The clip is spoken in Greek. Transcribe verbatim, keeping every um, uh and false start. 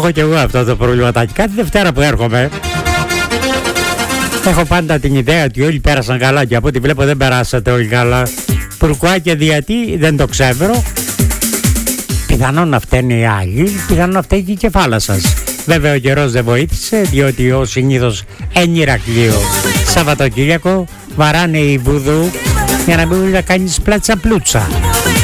έχω και εγώ αυτό το προβληματάκι. Κάθε Δευτέρα που έρχομαι έχω πάντα την ιδέα ότι όλοι πέρασαν καλά και από ό,τι βλέπω δεν περάσατε όλοι καλά. Πουρκουά και γιατί δεν το ξέρω. Πιθανόν να φταίνε οι άλλοι, πιθανόν να φταίει και η κεφάλα σας. Βέβαια ο καιρός δεν βοήθησε, διότι ο συνήθως εν Ηρακλείο Σαββατοκύριακο βαράνε οι βουδού για να μην να κάνεις πλάτσα πλούτσα.